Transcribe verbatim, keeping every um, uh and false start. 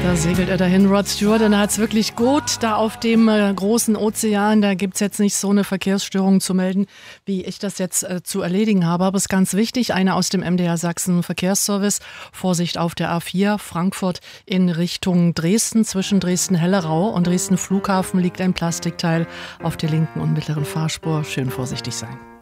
Da segelt er dahin, Rod Stewart, und er hat es wirklich gut da auf dem äh, großen Ozean. Da gibt es jetzt nicht so eine Verkehrsstörung zu melden, wie ich das jetzt äh, zu erledigen habe. Aber es ist ganz wichtig, eine aus dem M D R Sachsen Verkehrsservice. Vorsicht auf der A vier, Frankfurt in Richtung Dresden. Zwischen Dresden-Hellerau und Dresden Flughafen liegt ein Plastikteil auf der linken und mittleren Fahrspur. Schön vorsichtig sein.